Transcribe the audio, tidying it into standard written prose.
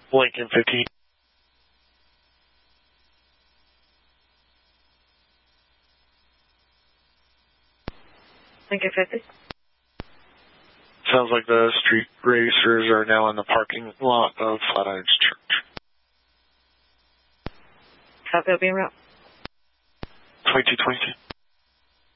Lincoln 15. Lincoln 50. Sounds like the street racers are now in the parking lot of Flatirons Church. Southfield being route. 2222.